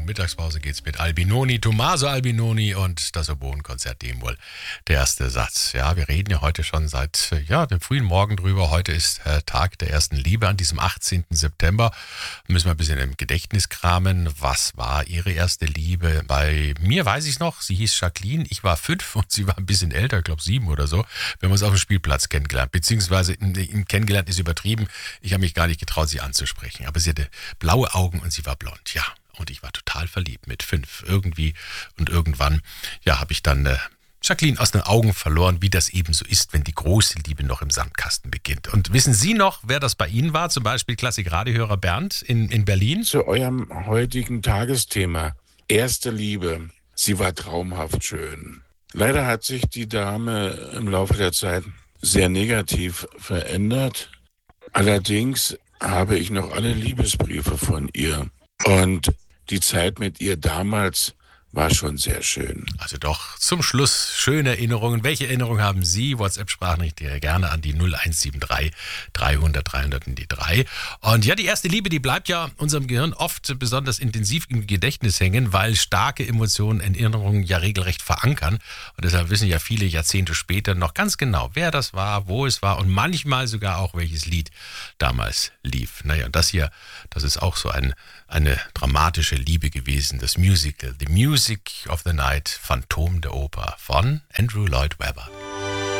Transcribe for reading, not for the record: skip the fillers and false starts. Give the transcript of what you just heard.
Mittagspause geht's mit Albinoni, Tommaso Albinoni und das Oboenkonzert D-Moll. Der erste Satz. Ja, wir reden ja heute schon seit dem frühen Morgen drüber. Heute ist Tag der ersten Liebe an diesem 18. September. Müssen wir ein bisschen im Gedächtnis kramen. Was war Ihre erste Liebe? Bei mir weiß ich noch, sie hieß Jacqueline. Ich war 5 und sie war ein bisschen älter, ich glaube 7 oder so. Wir haben uns auf dem Spielplatz kennengelernt. Beziehungsweise kennengelernt ist übertrieben. Ich habe mich gar nicht getraut, sie anzusprechen. Aber sie hatte blaue Augen und sie war blond. Ja, und ich war total verliebt mit 5 irgendwie. Und irgendwann, habe ich dann Jacqueline aus den Augen verloren, wie das eben so ist, wenn die große Liebe noch im Sandkasten beginnt. Und wissen Sie noch, wer das bei Ihnen war? Zum Beispiel Klassik-Radiohörer Bernd in Berlin? Zu eurem heutigen Tagesthema. Erste Liebe. Sie war traumhaft schön. Leider hat sich die Dame im Laufe der Zeit sehr negativ verändert. Allerdings habe ich noch alle Liebesbriefe von ihr. Und die Zeit mit ihr damals war schon sehr schön. Also doch, zum Schluss schöne Erinnerungen. Welche Erinnerungen haben Sie? WhatsApp-Sprachnachricht gerne an die 0173 300 300 in die 3. Und ja, die erste Liebe, die bleibt ja unserem Gehirn oft besonders intensiv im Gedächtnis hängen, weil starke Emotionen, Erinnerungen ja regelrecht verankern. Und deshalb wissen ja viele Jahrzehnte später noch ganz genau, wer das war, wo es war und manchmal sogar auch, welches Lied damals lief. Naja, und das hier, das ist auch so eine dramatische Liebe gewesen, das Musical The Music of the Night, Phantom der Oper von Andrew Lloyd Webber.